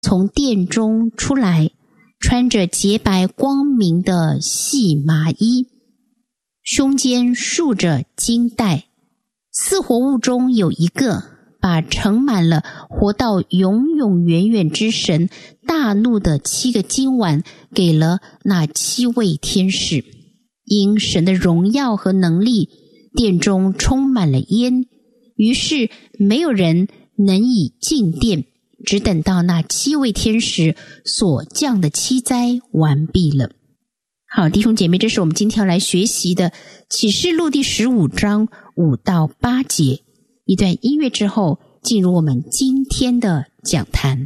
从殿中出来，穿着洁白光明的细麻衣，胸间束着金带。四活物中有一个，把盛满了活到永永远远之神大怒的7个金碗给了那7位天使。因神的荣耀和能力，殿中充满了烟，于是没有人能以进殿，只等到那7位天使所降的7灾完毕了。好，弟兄姐妹，这是我们今天要来学习的启示录第15章5到8节。一段音乐之后，进入我们今天的讲坛。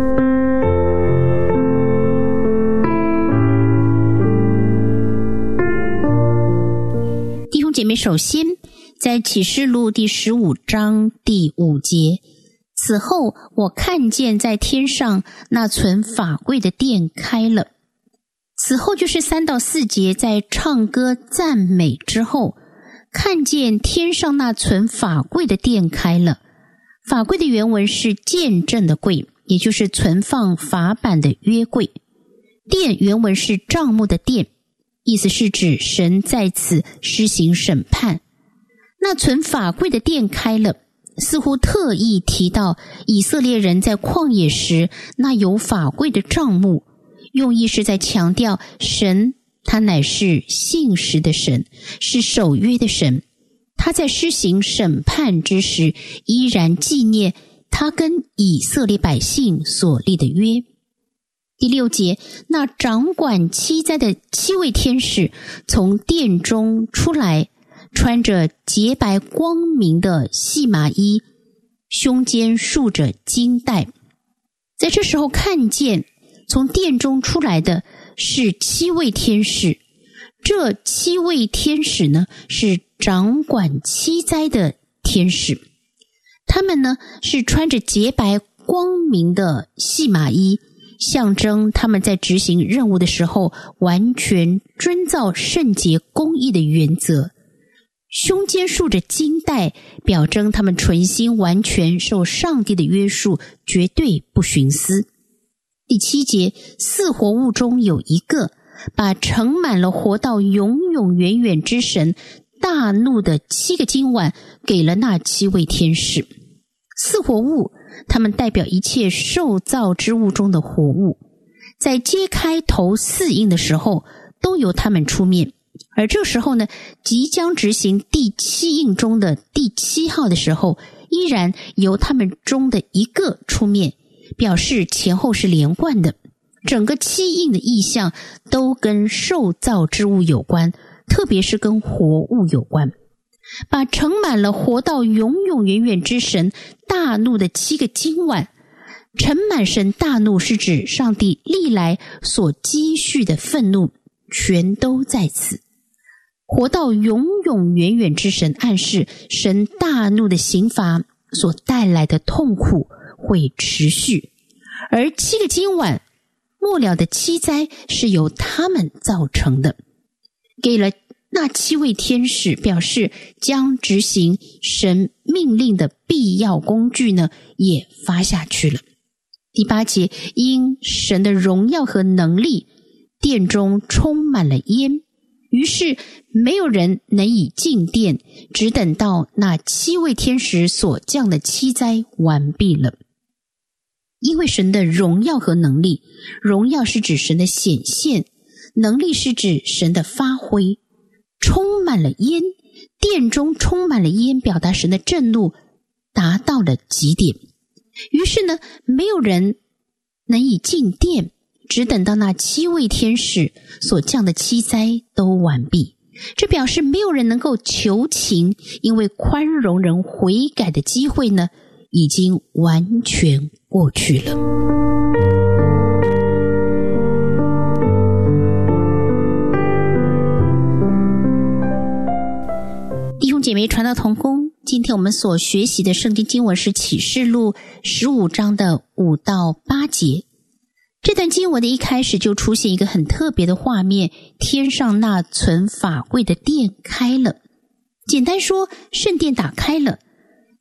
弟兄姐妹，首先在启示录第15章第5节，此后我看见在天上那存法柜的殿开了。此后就是3到4节，在唱歌赞美之后，看见天上那存法柜的殿开了。法柜的原文是见证的柜，也就是存放法版的约柜。殿原文是帐幕的殿，意思是指神在此施行审判。那存法柜的殿开了，似乎特意提到以色列人在旷野时那有法柜的帐幕，用意是在强调神他乃是信实的神，是守约的神。他在施行审判之时，依然纪念他跟以色列百姓所立的约。第6节，那掌管7灾的7位天使从殿中出来，穿着洁白光明的细麻衣，胸间束着金带。在这时候看见从殿中出来的是7位天使，这7位天使呢，是掌管7灾的天使。他们呢，是穿着洁白光明的细麻衣，象征他们在执行任务的时候完全遵照圣洁公义的原则。胸间束着金带，表征他们存心完全受上帝的约束，绝对不徇私。第7节，四活物中有一个，把盛满了活到永永远远之神大怒的7个金碗给了那7位天使。四活物，他们代表一切受造之物中的活物，在揭开头4印的时候，都由他们出面。而这时候呢，即将执行第7印中的第7号的时候，依然由他们中的一个出面，表示前后是连贯的。整个7印的意象都跟受造之物有关，特别是跟活物有关。把盛满了活到永永远远之神大怒的7个金碗，盛满神大怒是指上帝历来所积蓄的愤怒全都在此。活到永永远远之神暗示神大怒的刑罚所带来的痛苦会持续，而7个金碗末了的7灾是由他们造成的，给了那7位天使，表示将执行神命令的必要工具呢，也发下去了。第8节，因神的荣耀和能力，殿中充满了烟，于是没有人能以进殿，只等到那7位天使所降的7灾完毕了。因为神的荣耀和能力，荣耀是指神的显现，能力是指神的发挥。充满了烟，殿中充满了烟，表达神的震怒达到了极点。于是呢，没有人能以进殿，只等到那7位天使所降的7灾都完毕。这表示没有人能够求情，因为宽容人悔改的机会呢，已经完全过去了。弟兄姐妹，传道同工，今天我们所学习的圣经经文是启示录15章的5到8节。这段经文的一开始就出现一个很特别的画面，天上那存法柜的殿开了。简单说，圣殿打开了。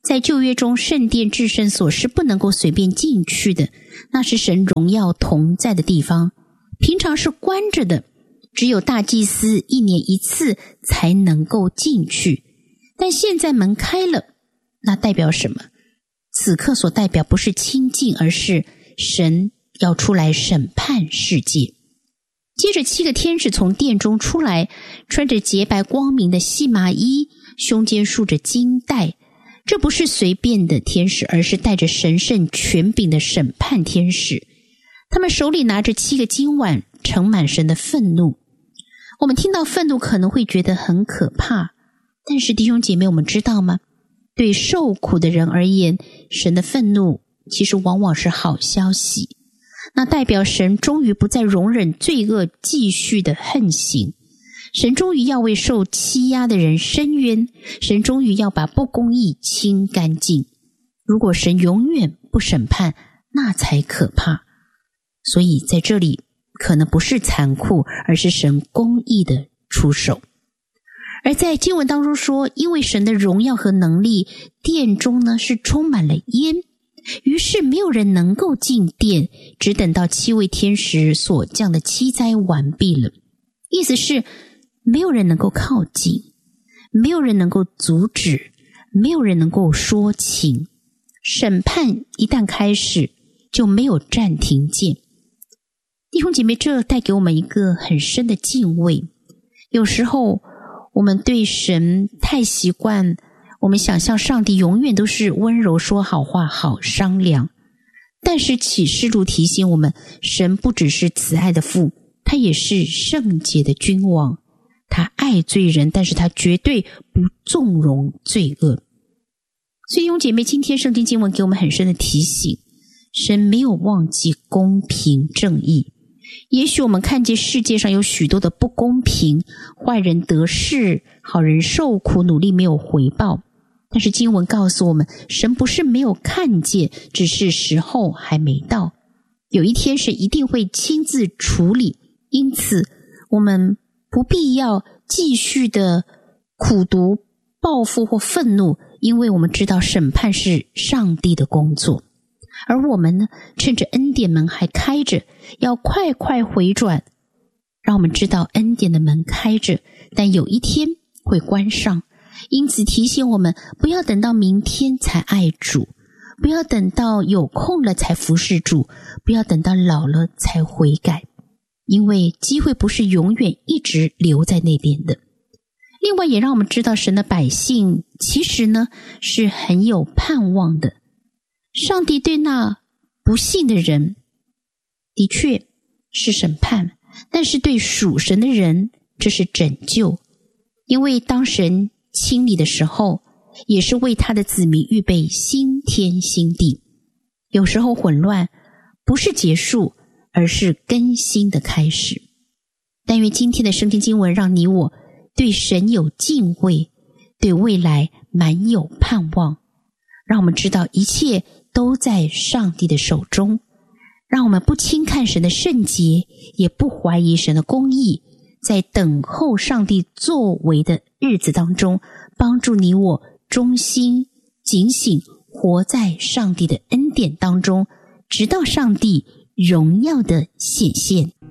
在旧约中，圣殿至圣所是不能够随便进去的，那是神荣耀同在的地方，平常是关着的，只有大祭司1年1次才能够进去。但现在门开了，那代表什么？此刻所代表不是清净，而是神要出来审判世界。接着7个天使从殿中出来，穿着洁白光明的细麻衣，胸间束着金带。这不是随便的天使，而是带着神圣权柄的审判天使。他们手里拿着7个金碗，盛满神的愤怒。我们听到愤怒可能会觉得很可怕，但是弟兄姐妹，我们知道吗？对受苦的人而言，神的愤怒其实往往是好消息。那代表神终于不再容忍罪恶继续的横行，神终于要为受欺压的人伸冤，神终于要把不公义清干净。如果神永远不审判，那才可怕。所以在这里可能不是残酷，而是神公义的出手。而在经文当中说，因为神的荣耀和能力，殿中呢是充满了烟，于是没有人能够进殿，只等到7位天使所降的7灾完毕了。意思是没有人能够靠近，没有人能够阻止，没有人能够说情。审判一旦开始，就没有暂停键。弟兄姐妹，这带给我们一个很深的敬畏。有时候我们对神太习惯，我们想象上帝永远都是温柔说好话，好商量。但是启示录提醒我们，神不只是慈爱的父，他也是圣洁的君王。他爱罪人，但是他绝对不纵容罪恶。所以弟兄姐妹，今天圣经经文给我们很深的提醒，神没有忘记公平正义。也许我们看见世界上有许多的不公平，坏人得势，好人受苦，努力没有回报。但是经文告诉我们，神不是没有看见，只是时候还没到。有一天神一定会亲自处理，因此我们不必要继续的苦读、报复或愤怒，因为我们知道审判是上帝的工作。而我们呢，趁着恩典门还开着，要快快回转，让我们知道恩典的门开着，但有一天会关上。因此提醒我们，不要等到明天才爱主，不要等到有空了才服侍主，不要等到老了才悔改，因为机会不是永远一直留在那边的。另外也让我们知道，神的百姓其实呢是很有盼望的。上帝对那不信的人的确是审判，但是对属神的人这是拯救。因为当神清理的时候，也是为他的子民预备新天新地。有时候混乱不是结束，而是更新的开始。但愿今天的圣经经文让你我对神有敬畏，对未来满有盼望，让我们知道一切都在上帝的手中，让我们不轻看神的圣洁，也不怀疑神的公义，在等候上帝作为的日子当中，帮助你我忠心警醒，活在上帝的恩典当中，直到上帝荣耀的显现。